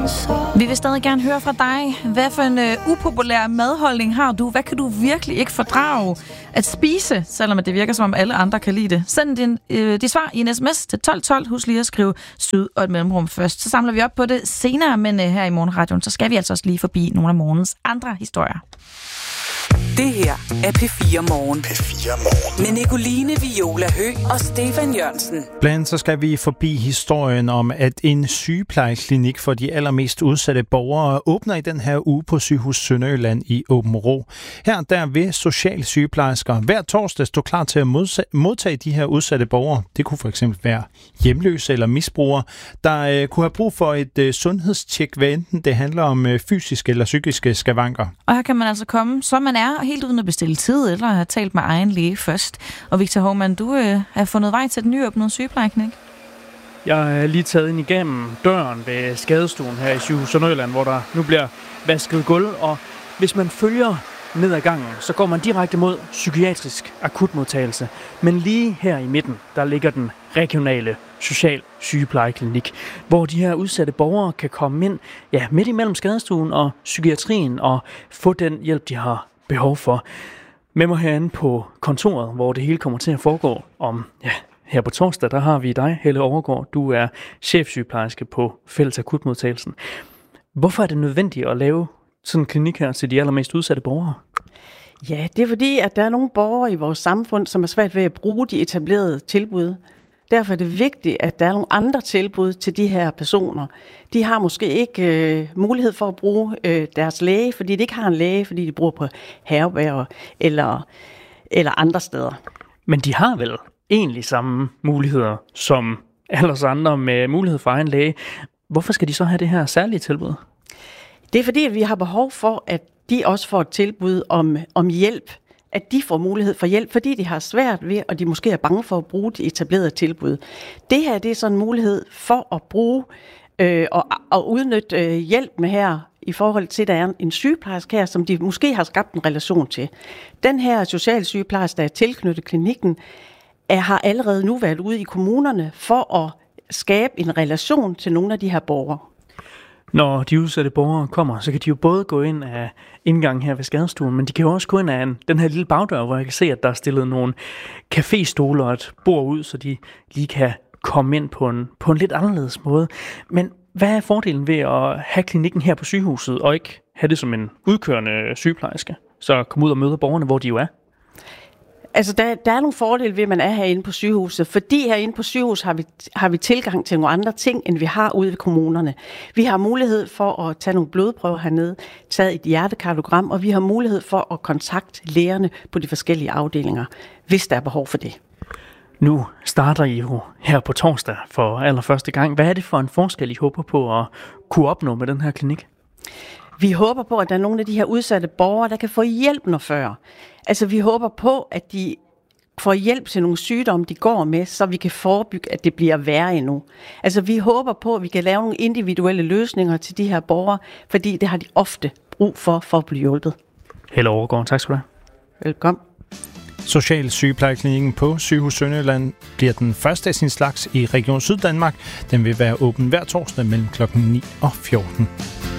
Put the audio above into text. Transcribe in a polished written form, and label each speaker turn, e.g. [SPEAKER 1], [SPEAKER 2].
[SPEAKER 1] Vi vil stadig gerne høre fra dig. Hvad for en upopulær madholdning har du? Hvad kan du virkelig ikke fordrage at spise, selvom det virker som om alle andre kan lide det? Send dit svar i en sms til 1212. Husk lige at skrive syd og et mellemrum først. Så samler vi op på det senere, men her i Morgenradioen, så skal vi altså også lige forbi nogle af morgens andre historier.
[SPEAKER 2] Det her er P4 Morgen.
[SPEAKER 3] P4 Morgen.
[SPEAKER 2] Med Nicoline, Viola Høgh og Stefan Jørgensen.
[SPEAKER 4] Blandt andet så skal vi forbi historien om, at en sygeplejeklinik for de allermest udsatte borgere åbner i den her uge på Sygehus Sønderjylland i Aabenraa. Her der vil socialsygeplejersker hver torsdag stå klar til at modtage de her udsatte borgere. Det kunne for eksempel være hjemløse eller misbrugere, der kunne have brug for et sundhedstjek, hvad enten det handler om fysiske eller psykiske skavanker.
[SPEAKER 1] Og her kan man altså komme, som man er, helt uden at bestille tid eller have talt med egen læge først. Og Victor Hovmann, du har fundet vej til den nyåbnede sygeplejeklinik.
[SPEAKER 5] Jeg er lige taget ind igennem døren ved skadestuen her i Sygehus Sønderjylland, hvor der nu bliver vasket gulv. Og hvis man følger ned ad gangen, så går man direkte mod psykiatrisk akutmodtagelse. Men lige her i midten, der ligger den regionale social sygeplejeklinik, hvor de her udsatte borgere kan komme ind midt imellem skadestuen og psykiatrien og få den hjælp, de har behov for. Med mig herinde på kontoret, hvor det hele kommer til at foregå her på torsdag, der har vi dig, Helle Overgaard. Du er chefsygeplejerske på Fælles Akutmodtagelsen. Hvorfor er det nødvendigt at lave sådan en klinik her til de allermest udsatte borgere?
[SPEAKER 6] Ja, det er fordi, at der er nogle borgere i vores samfund, som er svært ved at bruge de etablerede tilbud. Derfor er det vigtigt, at der er nogle andre tilbud til de her personer. De har måske ikke mulighed for at bruge deres læge, fordi de ikke har en læge, fordi de bruger på herberger eller andre steder.
[SPEAKER 5] Men de har vel egentlig samme muligheder som alle os andre med mulighed for egen læge. Hvorfor skal de så have det her særlige tilbud?
[SPEAKER 6] Det er fordi, at vi har behov for, at de også får et tilbud om hjælp. At de får mulighed for hjælp, fordi de har svært ved, og de måske er bange for at bruge de etablerede tilbud. Det her, det er sådan en mulighed for at bruge og udnytte hjælp med her, i forhold til, at der er en sygeplejerske her, som de måske har skabt en relation til. Den her socialsygeplejerske, der er tilknyttet klinikken, har allerede nu været ude i kommunerne for at skabe en relation til nogle af de her borgere.
[SPEAKER 5] Når de udsatte borgere kommer, så kan de jo både gå ind af indgangen her ved skadestuen, men de kan jo også gå ind af den her lille bagdør, hvor jeg kan se, at der er stillet nogle caféstoler og et bord ud, så de lige kan komme ind på en lidt anderledes måde. Men hvad er fordelen ved at have klinikken her på sygehuset, og ikke have det som en udkørende sygeplejerske? Så komme ud og møde borgerne, hvor de jo er.
[SPEAKER 6] Altså, der er nogle fordele ved, at man er herinde på sygehuset, fordi herinde på sygehus har vi tilgang til nogle andre ting, end vi har ude ved kommunerne. Vi har mulighed for at tage nogle blodprøver hernede, tage et hjertekardiogram, og vi har mulighed for at kontakte lægerne på de forskellige afdelinger, hvis der er behov for det.
[SPEAKER 5] Nu starter I jo her på torsdag for allerførste gang. Hvad er det for en forskel, I håber på at kunne opnå med den her klinik?
[SPEAKER 6] Vi håber på, at der er nogle af de her udsatte borgere, der kan få hjælp noget før. Altså, vi håber på, at de får hjælp til nogle sygdomme, de går med, så vi kan forebygge, at det bliver værre endnu. Altså, vi håber på, at vi kan lave nogle individuelle løsninger til de her borgere, fordi det har de ofte brug for at blive hjulpet.
[SPEAKER 5] Helle Overgaard, tak skal du have.
[SPEAKER 6] Velkommen.
[SPEAKER 4] Socialsygeplejeklinikken på Sygehus Sønderjylland bliver den første af sin slags i Region Syddanmark. Den vil være åben hver torsdag mellem kl. 9 og 14.